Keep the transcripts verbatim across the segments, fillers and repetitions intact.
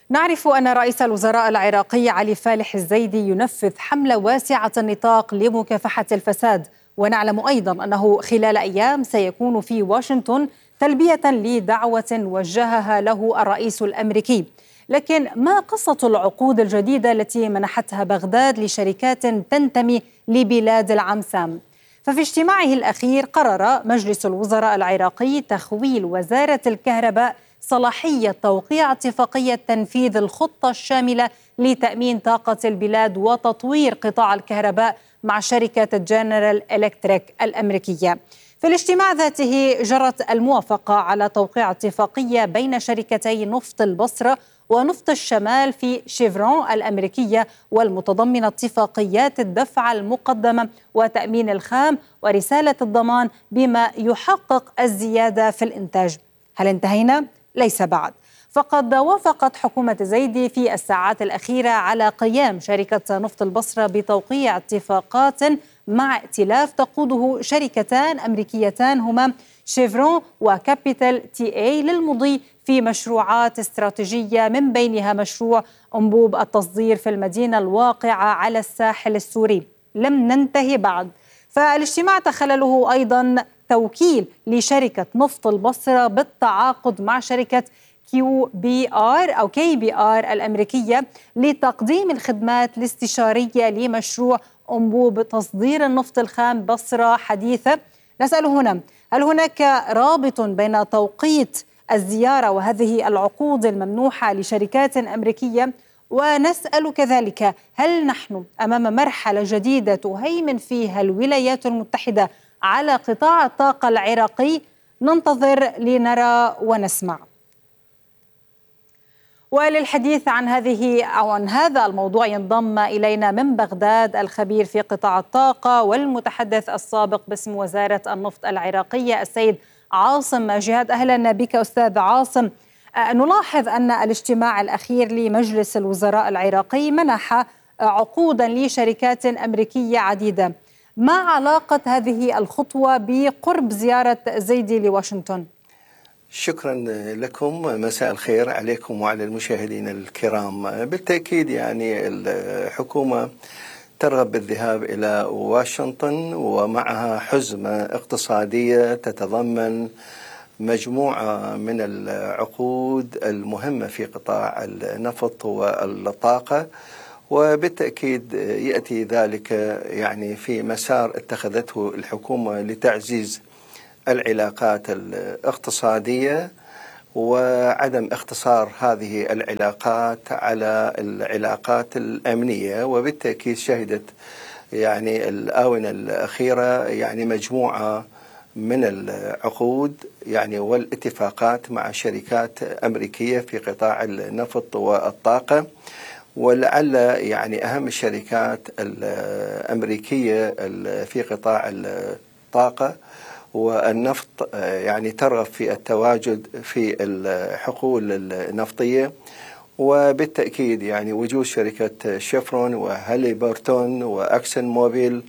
نعرف أن رئيس الوزراء العراقي علي فالح الزيدي ينفذ حملة واسعة النطاق لمكافحة الفساد، ونعلم أيضا أنه خلال أيام سيكون في واشنطن تلبية لدعوة وجهها له الرئيس الأمريكي. لكن ما قصة العقود الجديدة التي منحتها بغداد لشركات تنتمي لبلاد العم سام؟ ففي اجتماعه الأخير قرر مجلس الوزراء العراقي تخويل وزارة الكهرباء صلاحية توقيع اتفاقية تنفيذ الخطة الشاملة لتأمين طاقة البلاد وتطوير قطاع الكهرباء مع شركة جنرال إلكتريك الأمريكية. في الاجتماع ذاته جرت الموافقة على توقيع اتفاقية بين شركتي نفط البصرة ونفط الشمال في شيفرون الأمريكية، والمتضمنة اتفاقيات الدفع المقدمة وتأمين الخام ورسالة الضمان بما يحقق الزيادة في الإنتاج. هل انتهينا؟ ليس بعد، فقد وافقت حكومة زيدي في الساعات الأخيرة على قيام شركة نفط البصرة بتوقيع اتفاقات مع ائتلاف تقوده شركتان أمريكيتان هما شيفرون وكابيتال تي اي للمضي في مشروعات استراتيجية، من بينها مشروع أنبوب التصدير في المدينة الواقعة على الساحل السوري. لم ننتهي بعد، فالاجتماع تخلله أيضا توكيل لشركة نفط البصرة بالتعاقد مع شركة كيو بي آر أو كي بي آر الأمريكية لتقديم الخدمات الاستشارية لمشروع أنبوب تصدير النفط الخام بصرة حديثة. نسأل هنا، هل هناك رابط بين توقيت الزيارة وهذه العقود الممنوحة لشركات أمريكية؟ ونسأل كذلك، هل نحن أمام مرحلة جديدة تهيمن فيها الولايات المتحدة على قطاع الطاقة العراقي؟ ننتظر لنرى ونسمع. وللحديث عن هذه أو عن هذا الموضوع ينضم إلينا من بغداد الخبير في قطاع الطاقة والمتحدث السابق باسم وزارة النفط العراقية السيد عاصم جهاد. أهلا بك أستاذ عاصم. نلاحظ أن الاجتماع الأخير لمجلس الوزراء العراقي منح عقودا لشركات أمريكية عديدة. ما علاقة هذه الخطوة بقرب زيارة زيدي لواشنطن؟ شكرا لكم، مساء الخير عليكم وعلى المشاهدين الكرام. بالتأكيد يعني الحكومة ترغب بالذهاب إلى واشنطن ومعها حزمة اقتصادية تتضمن مجموعة من العقود المهمة في قطاع النفط والطاقة، وبالتأكيد يأتي ذلك يعني في مسار اتخذته الحكومة لتعزيز العلاقات الاقتصادية وعدم اختصار هذه العلاقات على العلاقات الأمنية. وبالتأكيد شهدت يعني الآونة الأخيرة يعني مجموعة من العقود يعني والاتفاقات مع شركات أمريكية في قطاع النفط والطاقة، ولعل يعني أهم الشركات الأمريكية في قطاع الطاقة والنفط يعني ترغب في التواجد في الحقول النفطية. وبالتأكيد يعني وجود شركة شيفرون وهاليبرتون وأكسن موبيل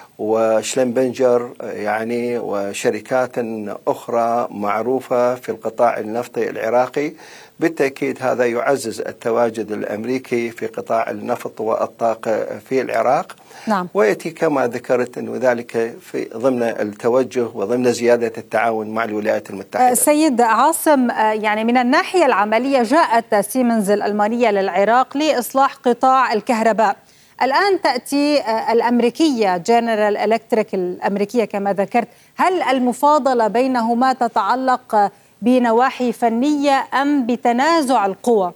وشلمبنجر يعني وشركات أخرى معروفة في القطاع النفطي العراقي، بالتأكيد هذا يعزز التواجد الأمريكي في قطاع النفط والطاقة في العراق. نعم. ويأتي كما ذكرت أنه ذلك في ضمن التوجه وضمن زيادة التعاون مع الولايات المتحدة. سيد عاصم، يعني من الناحية العملية جاءت سيمنز الألمانية للعراق لإصلاح قطاع الكهرباء. الآن تأتي الأمريكية جنرال إلكتريك الأمريكية كما ذكرت. هل المفاضلة بينهما تتعلق بنواحي فنية أم بتنازع القوى؟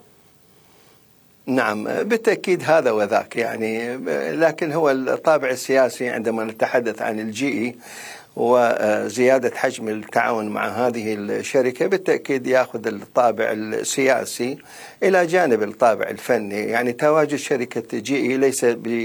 نعم بالتأكيد هذا وذاك يعني، لكن هو الطابع السياسي عندما نتحدث عن الجي وزيادة حجم التعاون مع هذه الشركة بالتأكيد يأخذ الطابع السياسي إلى جانب الطابع الفني. يعني تواجد شركة جي ليس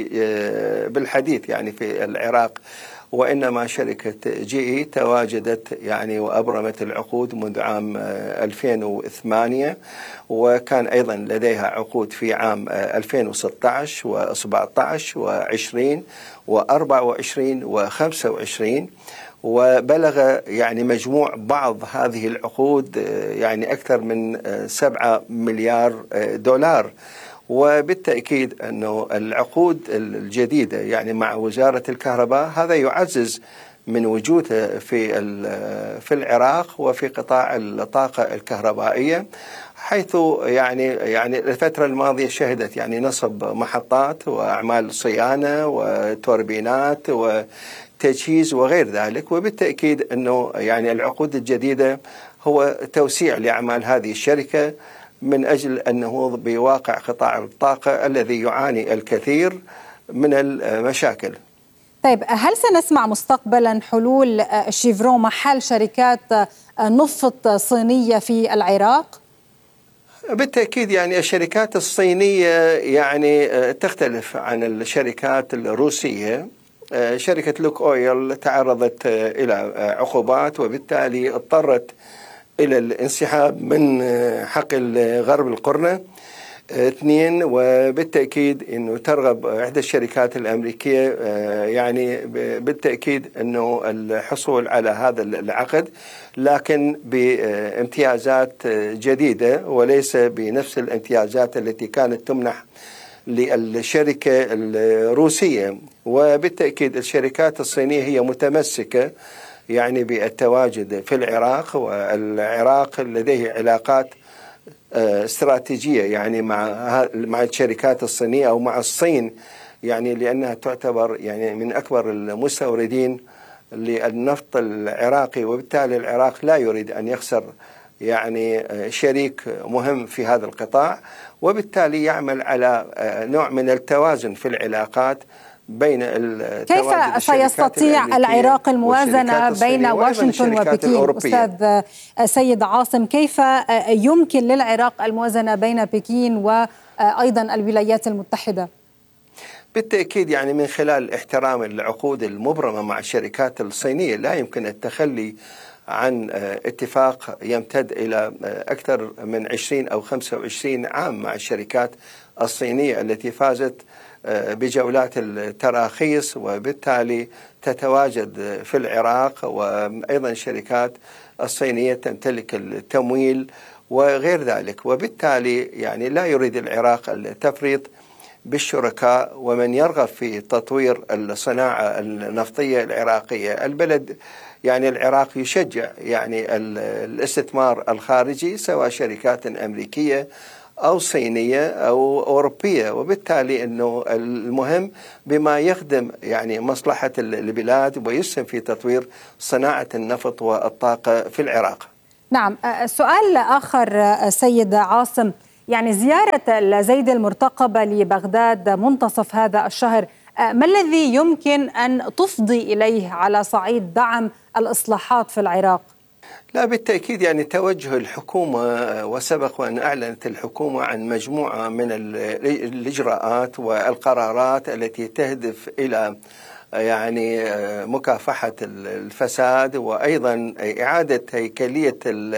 بالحديث يعني في العراق، وإنما شركة جي تواجدت يعني وأبرمت العقود منذ عام ألفين وثمانية، وكان أيضا لديها عقود في عام ألفين وستة عشر وسبعة عشر وعشرين وأربعة وعشرين وخمسة وعشرين. وبلغ يعني مجموع بعض هذه العقود يعني أكثر من سبعة مليار دولار. وبالتأكيد أنه العقود الجديدة يعني مع وزارة الكهرباء هذا يعزز من وجوده في في العراق وفي قطاع الطاقة الكهربائية، حيث يعني يعني الفترة الماضية شهدت يعني نصب محطات وأعمال صيانة وتوربينات وتجهيز وغير ذلك. وبالتأكيد أنه يعني العقود الجديدة هو توسيع لأعمال هذه الشركة من أجل أنه بواقع قطاع الطاقة الذي يعاني الكثير من المشاكل. طيب، هل سنسمع مستقبلا حلول شيفرون محل شركات نفط صينية في العراق؟ بالتأكيد يعني الشركات الصينية يعني تختلف عن الشركات الروسية. شركة لوك أويل تعرضت إلى عقوبات وبالتالي اضطرت إلى الانسحاب من حقل غرب القرنة. اثنين، وبالتأكيد أنه ترغب إحدى الشركات الأمريكية يعني بالتأكيد أنه الحصول على هذا العقد، لكن بامتيازات جديدة وليس بنفس الامتيازات التي كانت تمنح للشركة الروسية. وبالتأكيد الشركات الصينية هي متمسكة يعني بالتواجد في العراق، والعراق لديه علاقات استراتيجية يعني مع مع الشركات الصينية أو مع الصين، يعني لأنها تعتبر يعني من أكبر المستوردين للنفط العراقي، وبالتالي العراق لا يريد أن يخسر يعني شريك مهم في هذا القطاع، وبالتالي يعمل على نوع من التوازن في العلاقات بين كيف سيستطيع العراق الموازنة بين واشنطن وبكين؟ أستاذ سيد عاصم، كيف يمكن للعراق الموازنة بين بكين وأيضا الولايات المتحدة؟ بالتأكيد يعني من خلال احترام العقود المبرمة مع الشركات الصينية. لا يمكن التخلي عن اتفاق يمتد إلى أكثر من عشرين أو خمسة وعشرين عام مع الشركات الصينية التي فازت بجولات التراخيص وبالتالي تتواجد في العراق، وأيضا الشركات الصينية تمتلك التمويل وغير ذلك. وبالتالي يعني لا يريد العراق التفريط بالشركاء ومن يرغب في تطوير الصناعة النفطية العراقية. البلد يعني العراق يشجع يعني الاستثمار الخارجي سواء شركات أمريكية أو صينية أو أوروبية، وبالتالي أنه المهم بما يخدم يعني مصلحة البلاد ويسهم في تطوير صناعة النفط والطاقة في العراق. نعم، سؤال آخر سيد عاصم، يعني زيارة الزيدي المرتقبة لبغداد منتصف هذا الشهر، ما الذي يمكن أن تفضي إليه على صعيد دعم الإصلاحات في العراق؟ لا بالتأكيد يعني توجه الحكومة، وسبق وأن أعلنت الحكومة عن مجموعة من الإجراءات والقرارات التي تهدف إلى يعني مكافحة الفساد وأيضا إعادة هيكلية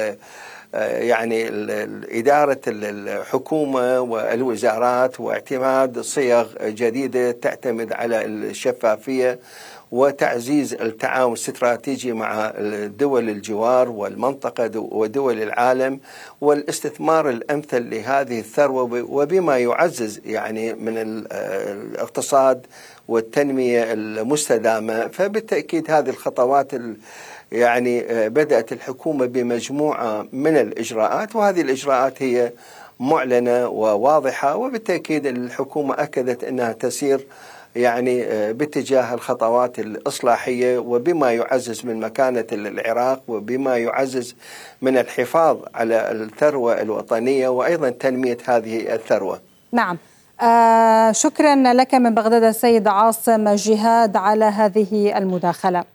يعني إدارة الحكومة والوزارات واعتماد صيغ جديدة تعتمد على الشفافية وتعزيز التعاون الاستراتيجي مع دول الجوار والمنطقة ودول العالم والاستثمار الأمثل لهذه الثروة وبما يعزز يعني من الاقتصاد والتنمية المستدامة. فبالتأكيد هذه الخطوات يعني بدأت الحكومة بمجموعة من الإجراءات، وهذه الإجراءات هي معلنة وواضحة، وبالتأكيد الحكومة أكدت أنها تسير يعني باتجاه الخطوات الإصلاحية وبما يعزز من مكانة العراق وبما يعزز من الحفاظ على الثروة الوطنية وأيضا تنمية هذه الثروة. نعم، آه شكرا لك من بغداد السيد عاصم جهاد على هذه المداخلة.